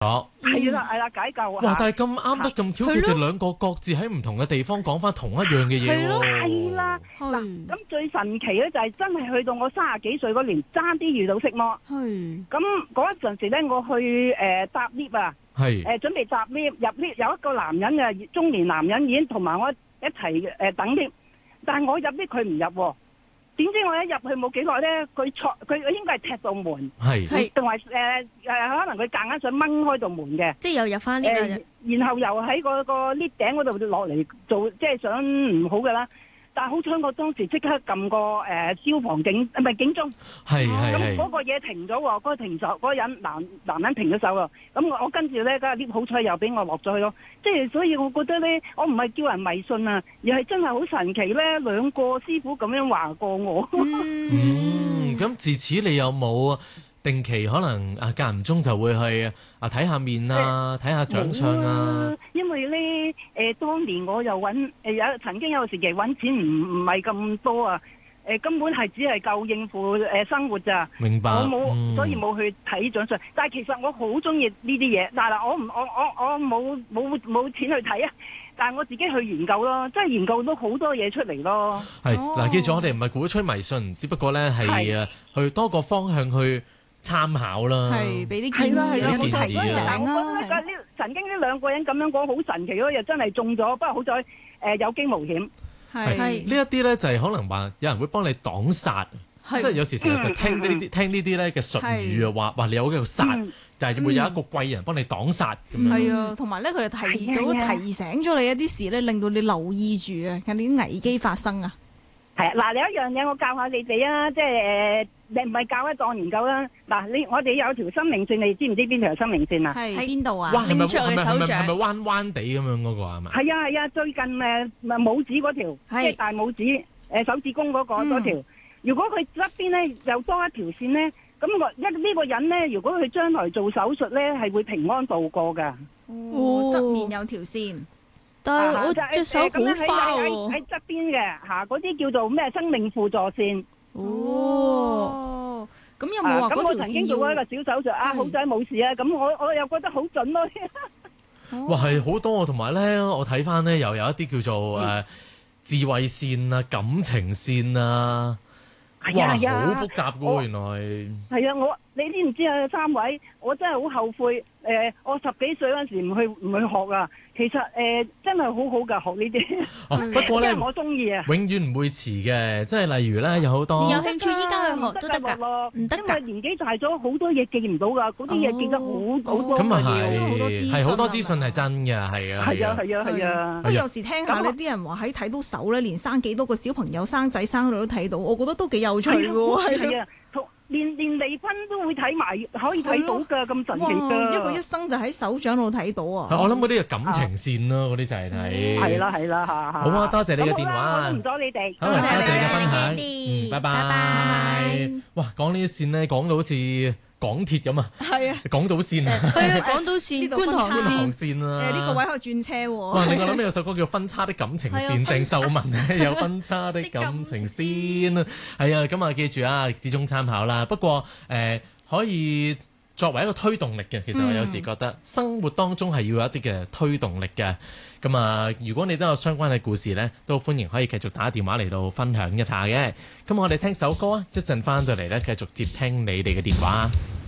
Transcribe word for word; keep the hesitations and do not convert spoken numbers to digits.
哦， 係啦係啦，解救哇！但係咁啱得咁巧，佢哋兩個各自喺唔同嘅地方講翻同一樣嘅嘢喎。 係啦，嗱，咁最神奇咧就係真係去到我三十幾歲嗰年，爭啲遇到色魔。 係。 咁嗰一陣時咧，我去誒搭 lift 啊， 係誒準備搭 lift 入 lift，有一個男人嘅中年男人已經同埋我一齊誒等 lift，但係我入 lift 佢唔入喎。點知我一入去冇幾耐咧，佢錯佢應該係踢到門， 係， 同埋誒誒可能佢夾硬想掹開道門嘅， 即係又入翻呢個人， 然後又喺個個 lift 頂嗰度落嚟做，即係想唔好噶啦。但係好彩我當時即刻撳個誒消防警唔係警鐘， 係係係， 咁嗰個嘢停咗喎，嗰個停手嗰個人男男人停咗手喎，咁我我跟住咧，嗰 lift 好彩又俾我落咗去咯。即係所以我覺得咧，我唔係叫人迷信啊，而係真係好神奇咧，兩個師傅咁樣話過我。 嗯，咁自此你有冇定期可能啊間唔中就會去啊睇下面啊，睇下掌相啊？ 因為咧，誒當年我又揾誒有曾經有個時期揾錢唔唔係咁多啊，誒根本係只係夠應付誒生活咋。 明白。 我冇， 嗯、 所以冇去睇掌相。但係其實我好中意呢啲嘢，但係我唔我我我冇冇冇錢去睇啊。但係我自己去研究咯，即係研究到好多嘢出嚟咯。 係嗱，記住我哋唔係鼓吹迷信，只不過咧係誒去多個方向去參考啦， 係俾啲建議啦，有冇提醒啊？ 我覺得呢曾經呢兩個人咁樣講好神奇咯，又真係中咗，不過好在誒有驚無險。 係呢一啲咧就係可能話有人會幫你擋煞，即係有時成日就聽呢啲聽呢啲咧嘅術語啊，話話你有一個煞，但係會有一個貴人幫你擋煞咁樣。 係啊，同埋咧佢哋提早提醒咗你一啲事咧，令到你留意住啊，有啲危機發生啊。 係啊，嗱，有一樣嘢我教下你哋啊，即係誒，你唔係教一當研究啦。嗱，你我哋有條生命線，你知唔知邊條係生命線啊？ 係喺邊度啊？ 拎出嘅手掌係咪彎彎地咁樣嗰個係咪？ 係啊係啊，最近誒拇指嗰條，即係大拇指誒手指公嗰個嗰條。如果佢側邊咧又多一條線咧，咁我一呢個人咧，如果佢將來做手術咧，係會平安度過㗎。 哦，側面有條線。 但係我隻手好花喎， 喺側邊嘅嚇，嗰啲叫做咩生命輔助線。 哦，咁有冇話嗰條線要？咁我曾經做過一個小手術啊，好彩冇事啊。咁我我又覺得好準咯。 哇，係好多，同埋咧，我睇翻咧又有一啲叫做誒智慧線啊、感情線啊，哇，好複雜噶喎，原來。係啊，我你知唔知啊？三位，我真係好後悔。誒，我十幾歲嗰陣時唔去唔去學啊。其實誒、呃、真係好好㗎，學呢啲。 哦，不過咧， 我中意啊， 永遠唔會遲嘅。即係例如咧，有好多你有興趣依家去學都得㗎， 唔得㗎。因為年紀大咗，好多嘢記唔到㗎，嗰啲嘢記得好好多。 咁啊係，係好多資訊係真嘅，係啊。 係啊係啊係啊。 不過有時聽下呢啲人話喺睇到手咧，連生幾多個小朋友生仔生女都睇到，我覺得都幾有趣喎。 係啊。連連離婚都會睇埋，可以睇到㗎，咁神奇㗎！ 一個一生就喺手掌度睇到啊！ 我諗嗰啲係感情線咯，嗰啲就係睇。 係啦係啦嚇嚇。 好啊，多謝你嘅電話。 唔阻你哋。 多謝你嘅分享。嗯，拜拜。哇，講呢啲線咧，講到好似港鐵咁啊！ 係啊， 港島線啊， 係啊，港島線、觀塘線啊。 誒，呢個位可以轉車喎。 哇！另外諗起有首歌叫《分叉的感情線》，鄭秀文咧有分叉的感情線啊。係啊，咁啊記住啊，始終參考啦。不過誒，可以作為一個推動力嘅，其實我有時覺得生活當中係要有一啲嘅推動力嘅。咁啊，如果你都有相關嘅故事呢，都歡迎可以繼續打電話嚟到分享一下嘅。咁我哋聽首歌啊，一陣翻到嚟呢，繼續接聽你哋嘅電話。